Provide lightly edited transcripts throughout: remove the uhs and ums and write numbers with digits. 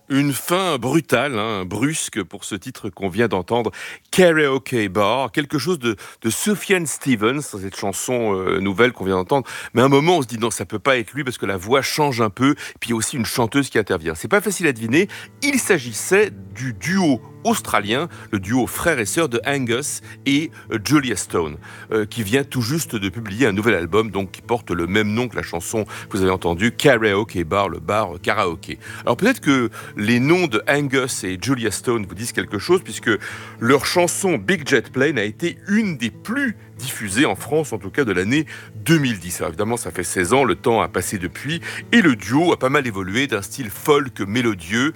Une fin brutale, brusque pour ce titre qu'on vient d'entendre, Karaoke Bar, quelque chose de Sufjan Stevens, cette chanson nouvelle qu'on vient d'entendre. Mais à un moment, on se dit non, ça peut pas être lui parce que la voix change un peu. Puis il y a aussi une chanteuse qui intervient. C'est pas facile à deviner. Il s'agissait du duo australien, le duo frère et sœur de Angus et Julia Stone, qui vient tout juste de publier un nouvel album donc qui porte le même nom que la chanson que vous avez entendue, Karaoke Bar, le bar karaoké. Alors peut-être que les noms de Angus et Julia Stone vous disent quelque chose puisque leur chanson Big Jet Plane a été une des plus diffusées en France, en tout cas de l'année 2010. Alors évidemment, ça fait 16 ans, le temps a passé depuis, et le duo a pas mal évolué d'un style folk mélodieux,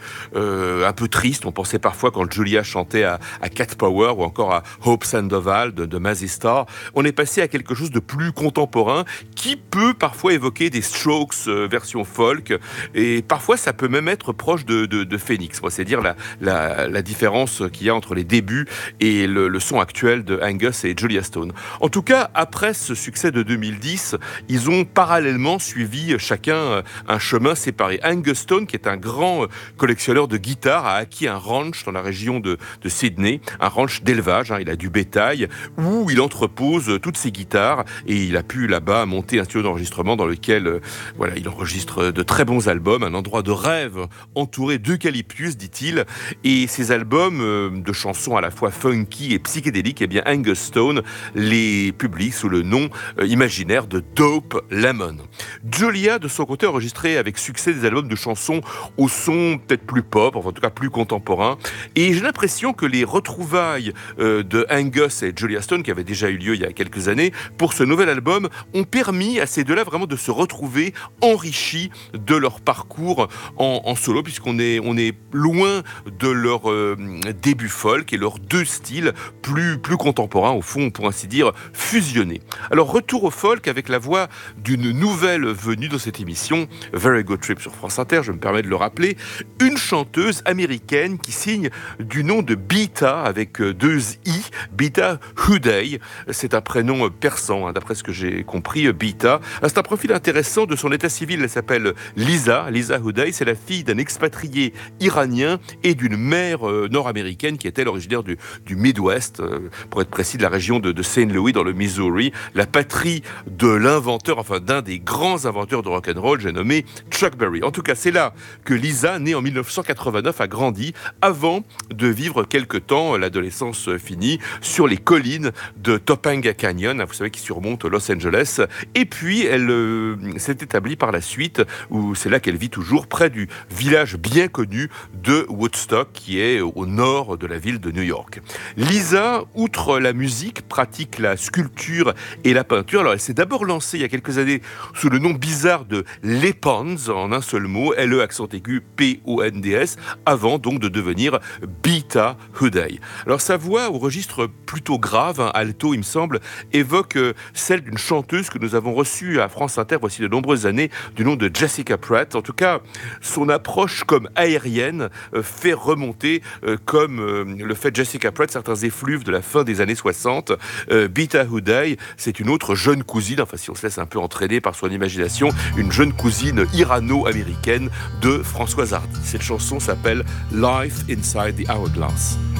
un peu triste. On pensait parfois quand Julia chantait à Cat Power ou encore à Hope Sandoval de Mazzy Star, on est passé à quelque chose de plus contemporain qui peut parfois évoquer des Strokes version folk, et parfois ça peut même être proche de Phoenix. C'est dire la différence qu'il y a entre les débuts et le son actuel de Angus et Julia Stone. En tout cas, après ce succès de 2010, ils ont parallèlement suivi chacun un chemin séparé. Angus Stone, qui est un grand collectionneur de guitares, a acquis un ranch dans la région de Sydney, un ranch d'élevage, il a du bétail, où il entrepose toutes ses guitares, et il a pu là-bas monter un studio d'enregistrement dans lequel il enregistre de très bons albums, un endroit de rêve entouré d'eucalyptus, dit-il, et ces albums de chansons à la fois funky et psychédéliques, eh bien Angus Stone les publie sous le nom imaginaire de Dope Lemon. Julia, de son côté, a enregistré avec succès des albums de chansons au son peut-être plus pop, enfin en tout cas plus contemporain, et j'ai l'impression que les retrouvailles de Angus et Julia Stone, qui avaient déjà eu lieu il y a quelques années, pour ce nouvel album, ont permis à ces deux-là vraiment de se retrouver enrichis de leur parcours en solo, puisqu'on est loin de leur début folk et leurs deux styles plus contemporains, au fond, pour ainsi dire, fusionnés. Alors, retour au folk avec la voix d'une nouvelle venue dans cette émission, Very Good Trip sur France Inter, je me permets de le rappeler, une chanteuse américaine qui signe du nom de Beata avec deux i, Beata Hudey. C'est un prénom persan, d'après ce que j'ai compris, Beata. C'est un profil intéressant de son état civil. Elle s'appelle Lisa Hudey. C'est la fille d'un expatrié iranien et d'une mère nord-américaine qui était originaire du Midwest, pour être précis, de la région de St. Louis, dans le Missouri, la patrie de l'inventeur, enfin d'un des grands inventeurs de rock'n'roll, j'ai nommé Chuck Berry. En tout cas, c'est là que Lisa, née en 1989, a grandi avant de vivre quelque temps, l'adolescence finie, sur les collines de Topanga Canyon, vous savez, qui surmonte Los Angeles. Et puis, elle s'est établie par la suite, où c'est là qu'elle vit toujours, près du village bien connu de Woodstock, qui est au nord de la ville de New York. Lisa, outre la musique, pratique la sculpture et la peinture. Alors, elle s'est d'abord lancée il y a quelques années sous le nom bizarre de Lepons, en un seul mot, L-E accent aigu P-O-N-D-S, avant donc de devenir Beata Hudey. Alors, sa voix, au registre plutôt grave, alto, il me semble, évoque celle d'une chanteuse que nous avons reçue à France Inter voici de nombreuses années, du nom de Jessica Pratt. En tout cas, son approche comme aérienne fait remonter, comme le fait Jessica Pratt, certains effluves de la fin des années 60. Beata Hudey, c'est une autre jeune cousine, enfin si on se laisse un peu entraîner par son imagination, une jeune cousine irano-américaine de Françoise Hardy. Cette chanson s'appelle Life Inside the Hourglass.